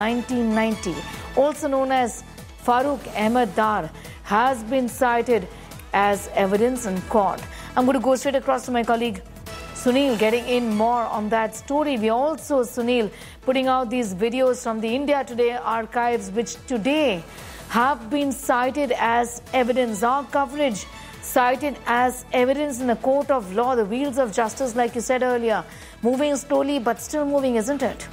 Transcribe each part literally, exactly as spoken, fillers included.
nineteen ninety, also known as Farooq Ahmed Dar, has been cited as evidence in court. I'm going to go straight across to my colleague Sunil, getting in more on that story. We also, Sunil, putting out these videos from the India Today archives, which today have been cited as evidence. Our coverage cited as evidence in a court of law. The wheels of justice, like you said earlier, moving slowly but still moving, isn't it?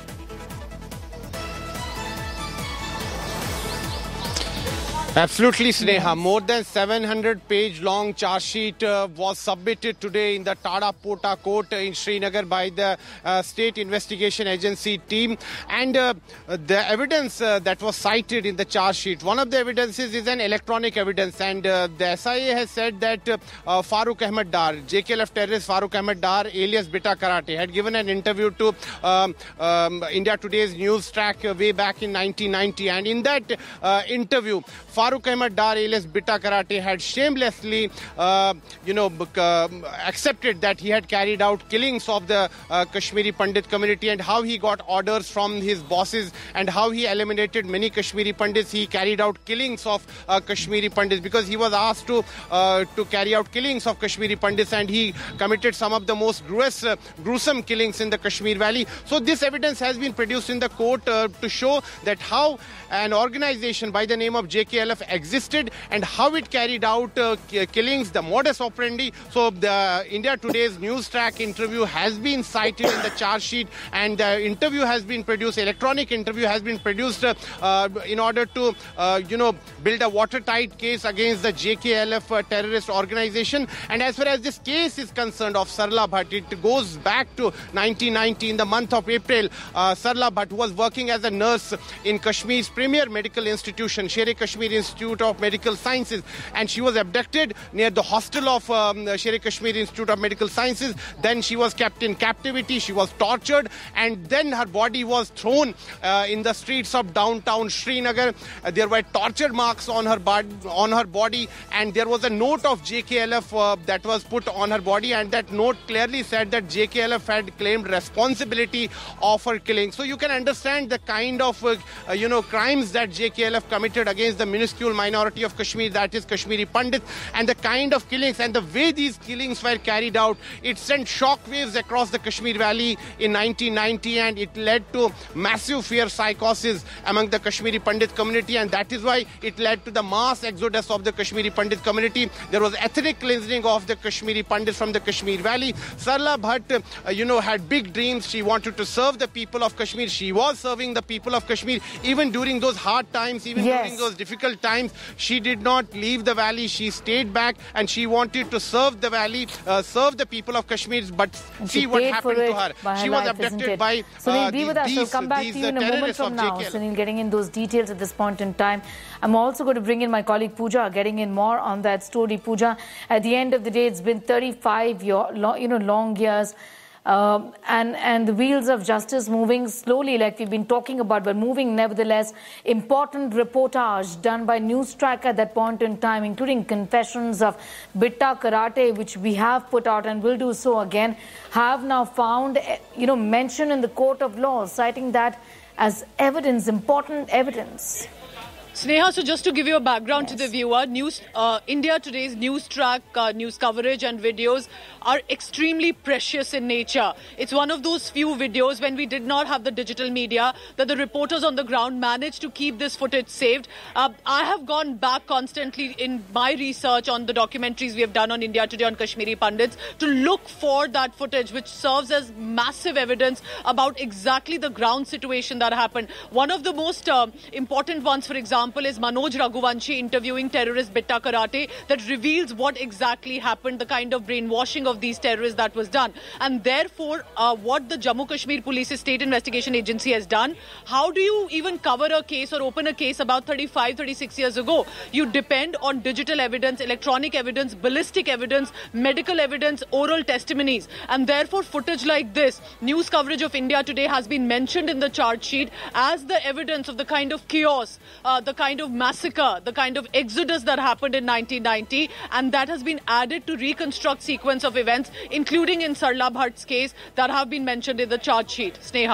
Absolutely, Sneha. More than seven hundred page long charge sheet uh, was submitted today in the Tada Pota court in Srinagar by the uh, State Investigation Agency team. And uh, the evidence uh, that was cited in the charge sheet, one of the evidences is an electronic evidence. And uh, the S I A has said that uh, uh, Farooq Ahmed Dar, J K L F terrorist Farooq Ahmed Dar, alias Bitta Karate, had given an interview to um, um, India Today's news track uh, way back in nineteen ninety. And in that uh, interview, Farooq Ahmed Dar, alias Bitta Karate, had shamelessly, uh, you know, uh, accepted that he had carried out killings of the uh, Kashmiri Pandit community, and how he got orders from his bosses, and how he eliminated many Kashmiri Pandits. He carried out killings of uh, Kashmiri Pandits because he was asked to uh, to carry out killings of Kashmiri Pandits, and he committed some of the most grues, uh, gruesome killings in the Kashmir Valley. So this evidence has been produced in the court uh, to show that how an organization by the name of J K L F existed and how it carried out uh, killings, the modus operandi. So the India Today's news track interview has been cited in the charge sheet, and the interview has been produced, electronic interview has been produced uh, uh, in order to, uh, you know, build a watertight case against the J K L F uh, terrorist organization. And as far as this case is concerned of Sarla Bhatt, it goes back to nineteen ninety. In the month of April, uh, Sarla Bhatt was working as a nurse in Kashmir's premier medical institution, Sher-e-Kashmir Institute of Medical Sciences, and she was abducted near the hostel of um, Sher-e-Kashmir Institute of Medical Sciences. Then she was kept in captivity, she was tortured, and then her body was thrown uh, in the streets of downtown Srinagar. Uh, there were torture marks on her, bod- on her body, and there was a note of J K L F uh, that was put on her body, and that note clearly said that J K L F had claimed responsibility of her killing. So you can understand the kind of uh, uh, you know crimes that J K L F committed against the minuscule minority of Kashmir, that is Kashmiri Pandit, and the kind of killings and the way these killings were carried out, it sent shockwaves across the Kashmir Valley in nineteen ninety, and it led to massive fear psychosis among the Kashmiri Pandit community, and that is why it led to the mass exodus of the Kashmiri Pandit community. There was ethnic cleansing of the Kashmiri Pandits from the Kashmir Valley. Sarla Bhatt, uh, you know, had big dreams. She wanted to serve the people of Kashmir. She was serving the people of Kashmir even during those hard times, even yes. during those difficult times. She did not leave the valley. She stayed back, and she wanted to serve the valley, uh, serve the people of Kashmir. But and see what happened to her. She was life, abducted by Sunil, uh, be these, with us. We'll come back these, to you in a uh, moment from now. J K L F. Sunil, getting in those details at this point in time. I'm also going to bring in my colleague Pooja, getting in more on that story. Pooja, at the end of the day, it's been thirty-five year, long, you know, long years. Um, and, and the wheels of justice moving slowly, like we've been talking about, but moving nevertheless. Important reportage done by Newstrack at that point in time, including confessions of Bitta Karate, which we have put out and will do so again, have now found, you know, mention in the court of law, citing that as evidence, important evidence. Sneha, so just to give you a background yes. to the viewer, news, uh, India Today's news track, uh, news coverage and videos are extremely precious in nature. It's one of those few videos when we did not have the digital media that the reporters on the ground managed to keep this footage saved. Uh, I have gone back constantly in my research on the documentaries we have done on India Today on Kashmiri Pandits to look for that footage, which serves as massive evidence about exactly the ground situation that happened. One of the most uh, important ones, for example, is Manoj Raghuvanshi interviewing terrorist Bitta Karate, that reveals what exactly happened, the kind of brainwashing of these terrorists that was done. And therefore, uh, what the Jammu Kashmir Police's State Investigation Agency has done, how do you even cover a case or open a case about thirty-five, thirty-six years ago? You depend on digital evidence, electronic evidence, ballistic evidence, medical evidence, oral testimonies. And therefore, footage like this, news coverage of India Today, has been mentioned in the charge sheet as the evidence of the kind of chaos, uh, the kind of massacre, the kind of exodus that happened in nineteen ninety, and that has been added to reconstruct sequence of events, including in Sarla Bhatt's case, that have been mentioned in the charge sheet. Sneha.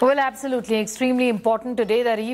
Well, absolutely. Extremely important today that